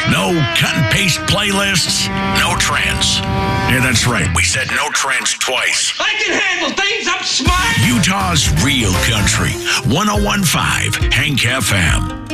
No cut and paste playlists, no trends. Yeah, that's right. We said no trends twice. I can handle things. I'm smart. Utah's real country. 101.5 Hank FM.